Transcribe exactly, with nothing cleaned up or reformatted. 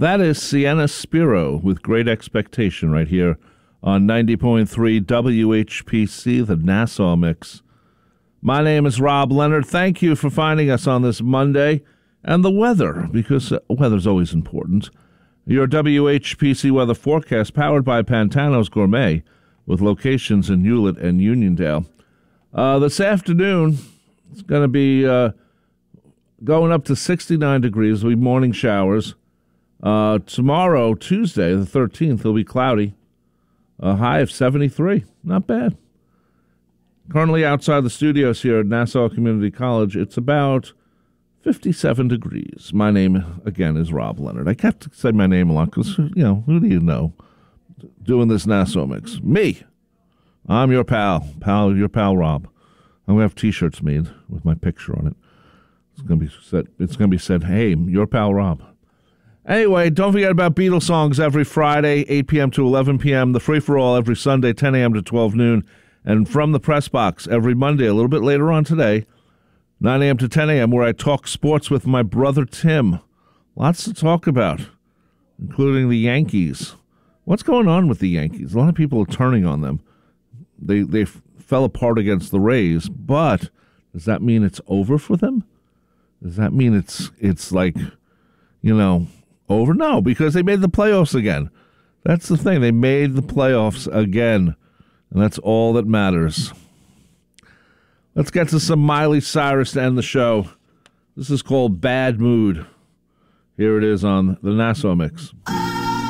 That is Sienna Spiro with Great Expectation right here on ninety point three W H P C, the Nassau Mix. My name is Rob Leonard. Thank you for finding us on this Monday. And the weather, because uh, weather's always important. Your W H P C weather forecast powered by Pantano's Gourmet with locations in Hewlett and Uniondale. Uh, this afternoon, it's going to be uh, going up to sixty-nine degrees. There'll be morning showers. Uh, tomorrow, Tuesday, the thirteenth, it'll be cloudy. A high of seventy-three. Not bad. Currently outside the studios here at Nassau Community College, it's about fifty-seven degrees. My name, again, is Rob Leonard. I have to say my name a lot because, you know, who do you know doing this Nassau Mix? Me. I'm your pal. Pal, your pal Rob. I'm going to have T-shirts made with my picture on it. It's going to be said, it's going to be said, hey, your pal Rob. Anyway, don't forget about Beatles songs every Friday, eight p.m. to eleven p.m. The free-for-all every Sunday, ten a.m. to twelve noon. And from the press box every Monday, a little bit later on today, nine a.m. to ten a.m., where I talk sports with my brother Tim. Lots to talk about, including the Yankees. What's going on with the Yankees? A lot of people are turning on them. They they f- fell apart against the Rays, but does that mean it's over for them? Does that mean it's it's like, you know, over? No, because they made the playoffs again. That's the thing. They made the playoffs again, and that's all that matters. Let's get to some Miley Cyrus to end the show. This is called Bad Mood. Here it is on the Nassau Mix.